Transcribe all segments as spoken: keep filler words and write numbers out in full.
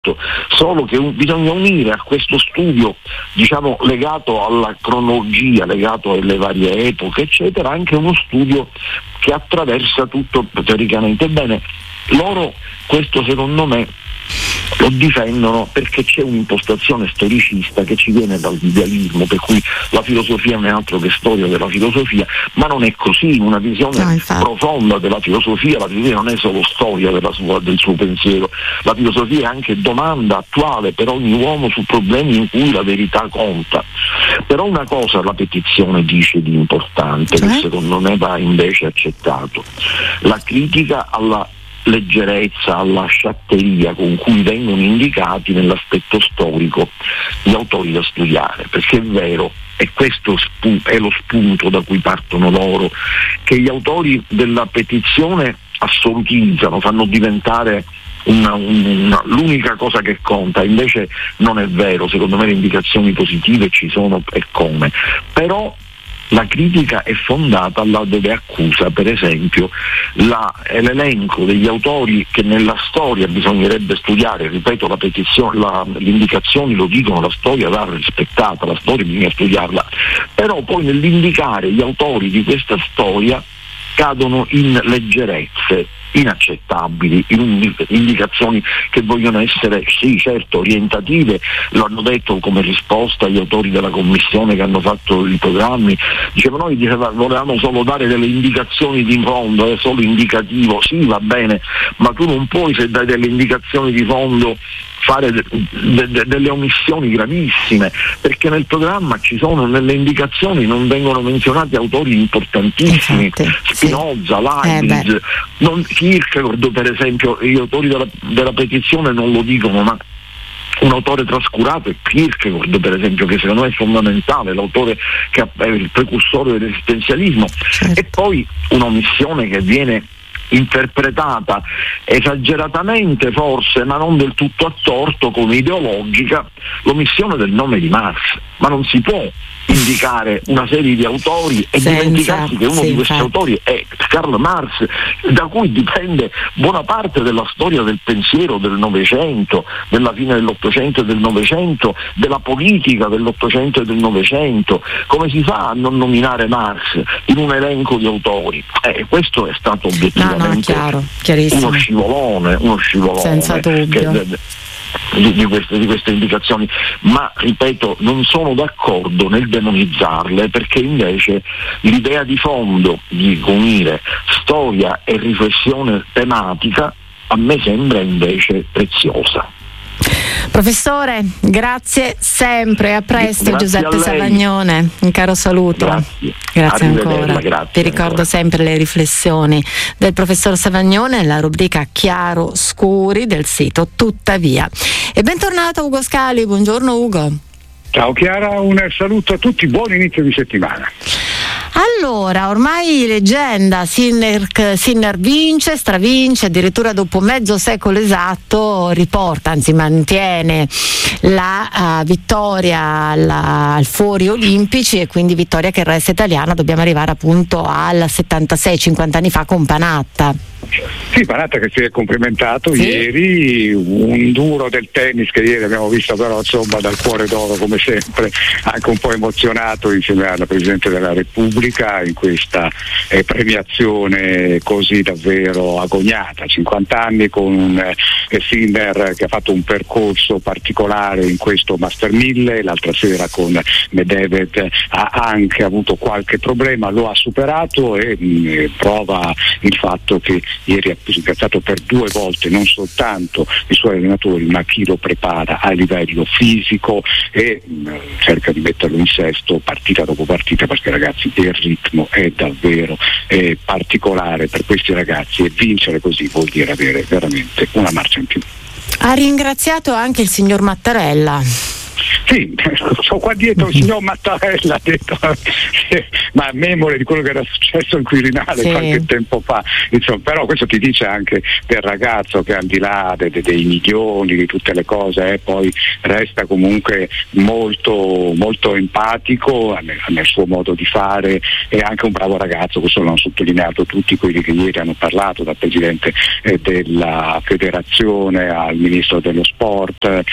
solo che un, bisogna unire a questo studio, diciamo, legato alla cronologia, legato alle varie epoche, eccetera, anche uno studio che attraversa tutto teoricamente. Bene, loro questo secondo me lo difendono perché c'è un'impostazione storicista che ci viene dall'idealismo, per cui la filosofia non è altro che storia della filosofia, ma non è così. Una visione no, profonda della filosofia, la filosofia non è solo storia della sua, del suo pensiero, la filosofia è anche domanda attuale per ogni uomo su problemi in cui la verità conta. Però una cosa la petizione dice di importante, cioè? Che secondo me va invece accettato: la critica alla leggerezza, alla sciatteria con cui vengono indicati nell'aspetto storico gli autori da studiare, perché è vero, e questo è lo spunto da cui partono loro, che gli autori della petizione assolutizzano, fanno diventare Una, una, l'unica cosa che conta. Invece non è vero, secondo me le indicazioni positive ci sono e come, però la critica è fondata là dove accusa, per esempio, la, l'elenco degli autori che nella storia bisognerebbe studiare. Ripeto, la petizione, la, le indicazioni lo dicono, la storia va rispettata, la storia bisogna studiarla, però poi nell'indicare gli autori di questa storia cadono in leggerezze inaccettabili, in indicazioni che vogliono essere, sì, certo, orientative. Lo hanno detto come risposta agli autori della commissione che hanno fatto i programmi. Dicevano, noi diceva, volevamo solo dare delle indicazioni di fondo, è solo indicativo. Sì, va bene, ma tu non puoi, se dai delle indicazioni di fondo, fare de- de- de- delle omissioni gravissime, perché nel programma ci sono, nelle indicazioni non vengono menzionati autori importantissimi. Infatti, Spinoza, sì. Leibniz, eh non, Kierkegaard per esempio. Gli autori della, della petizione non lo dicono, ma un autore trascurato è Kierkegaard, per esempio, che secondo me è fondamentale, l'autore che è il precursore dell'esistenzialismo. Certo. E poi un'omissione che viene interpretata esageratamente forse, ma non del tutto a torto, come ideologica, l'omissione del nome di Marx. Ma non si può indicare una serie di autori e Senza, dimenticarsi che uno sì, di questi infatti. autori è Karl Marx, da cui dipende buona parte della storia del pensiero del Novecento, della fine dell'Ottocento e del Novecento, della politica dell'Ottocento e del Novecento. Come si fa a non nominare Marx in un elenco di autori? Eh, questo è stato obiettivamente no, no, chiaro, chiarissimo. uno scivolone, uno scivolone senza dubbio. Che, Di, di, queste, di queste indicazioni, ma ripeto, non sono d'accordo nel demonizzarle, perché invece l'idea di fondo di unire storia e riflessione tematica a me sembra invece preziosa. Professore, grazie sempre, a presto. Grazie, Giuseppe Savagnone, un caro saluto. Grazie, grazie ancora. Grazie Vi ricordo ancora. sempre le riflessioni del professor Savagnone nella rubrica Chiaro Scuri del sito Tuttavia. E bentornato Ugo Scali, buongiorno Ugo. Ciao Chiara, un saluto a tutti, buon inizio di settimana. Allora, ormai leggenda, Sinner, Sinner vince, stravince, addirittura dopo mezzo secolo esatto riporta, anzi mantiene la uh, vittoria alla, al Fori Olimpici, e quindi vittoria che resta italiana. Dobbiamo arrivare appunto al settantasei, cinquanta anni fa con Panatta. Sì, Panatta che si è complimentato sì. ieri, un duro del tennis che ieri abbiamo visto, però insomma dal cuore d'oro come sempre, anche un po' emozionato insieme alla Presidente della Repubblica in questa eh, premiazione così davvero agognata, cinquanta anni con un eh, Sinner che ha fatto un percorso particolare in questo Master mille, l'altra sera con Medvedev ha anche avuto qualche problema, lo ha superato e mh, prova il fatto che ieri ha incazzato per due volte non soltanto i suoi allenatori ma chi lo prepara a livello fisico e mh, cerca di metterlo in sesto partita dopo partita, perché ragazzi il ritmo è davvero eh, particolare per questi ragazzi, e vincere così vuol dire avere veramente una marcia in più. Ha ringraziato anche il signor Mattarella. Sì, sono qua dietro il signor Mattarella ha detto, ma memore di quello che era successo al Quirinale sì. qualche tempo fa, insomma, però questo ti dice anche del ragazzo che al di là de, de, dei milioni, di tutte le cose, eh, poi resta comunque molto, molto empatico nel, nel suo modo di fare, e anche un bravo ragazzo, questo l'hanno sottolineato tutti quelli che ieri hanno parlato, dal Presidente eh, della Federazione al Ministro dello Sport eh,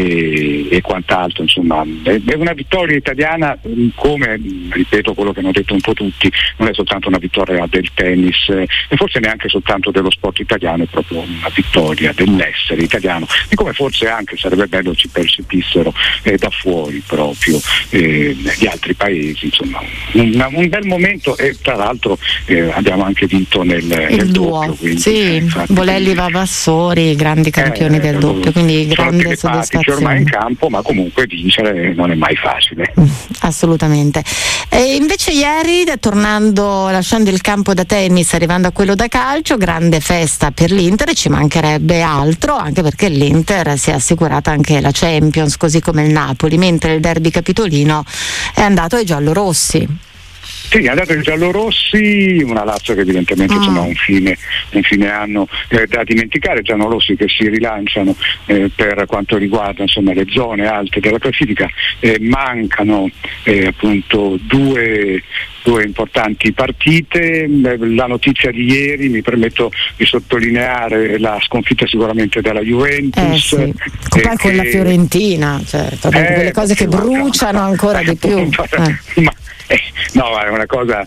e, e quant'altro, insomma è, è una vittoria italiana, come ripeto quello che hanno detto un po' tutti, non è soltanto una vittoria del tennis eh, e forse neanche soltanto dello sport italiano, è proprio una vittoria dell'essere italiano, di come forse anche sarebbe bello ci percepissero eh, da fuori proprio eh, gli altri paesi, insomma un, un bel momento, e tra l'altro eh, abbiamo anche vinto nel, nel doppio, quindi, sì, eh, infatti, Bolelli, Vavassori, grandi campioni eh, del doppio, quindi grande soddisfazione ormai in campo, ma comunque vincere non è mai facile. Mm, assolutamente. E invece ieri, tornando, lasciando il campo da tennis, arrivando a quello da calcio, grande festa per l'Inter, e ci mancherebbe altro, anche perché l'Inter si è assicurata anche la Champions, così come il Napoli, mentre il derby capitolino è andato ai giallorossi. Sì, è andato ai giallorossi, una Lazio che evidentemente ah. insomma, un, fine, un fine anno eh, da dimenticare, giallorossi che si rilanciano eh, per quanto riguarda insomma, le zone alte della classifica, eh, mancano eh, appunto due due importanti partite. La notizia di ieri, mi permetto di sottolineare la sconfitta sicuramente della Juventus, eh sì. eh, poi con la Fiorentina, cioè, proprio eh, quelle cose che bruciano no, ancora di più eh. ma, eh, no, è una cosa,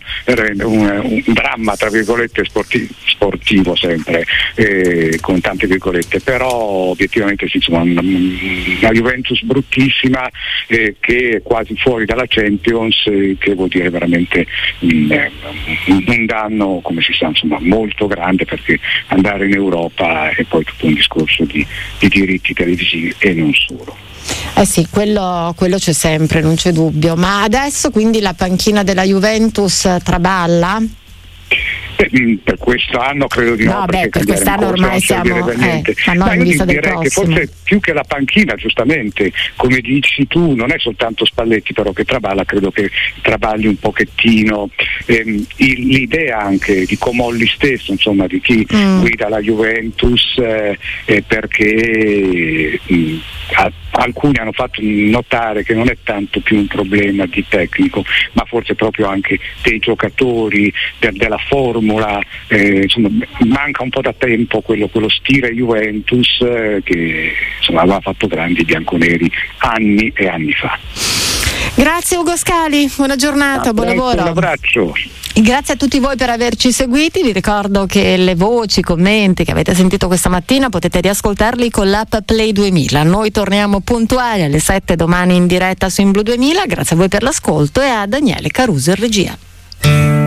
un, un dramma tra virgolette sportivo, sportivo sempre, eh, con tante virgolette, però obiettivamente sì, insomma, una, una Juventus bruttissima eh, che è quasi fuori dalla Champions, eh, che vuol dire veramente un, un danno, come si sa, insomma, molto grande, perché andare in Europa è poi tutto un discorso di, di diritti televisivi e non solo. Eh sì, quello, quello c'è sempre, non c'è dubbio. Ma adesso quindi la panchina della Juventus traballa? Eh, per quest'anno credo di no, no beh, per quest'anno ormai siamo eh, ma no, in vista del direi prossimo. Che forse più che la panchina, giustamente come dici tu, non è soltanto Spalletti però che traballa, credo che traballi un pochettino ehm, il, l'idea anche di Comolli stesso, insomma di chi mm. guida la Juventus, eh, eh, perché mh, a, alcuni hanno fatto notare che non è tanto più un problema di tecnico, ma forse proprio anche dei giocatori, de, della formula, eh, insomma manca un po' da tempo quello, quello stile Juventus eh, che insomma aveva fatto grandi bianconeri anni e anni fa. Grazie Ugo Scali, buona giornata, ah, buon lavoro. Un abbraccio. Grazie a tutti voi per averci seguiti, vi ricordo che le voci, i commenti che avete sentito questa mattina potete riascoltarli con l'app Play duemila. Noi torniamo puntuali alle sette domani in diretta su In Blu duemila, grazie a voi per l'ascolto e a Daniele Caruso in regia.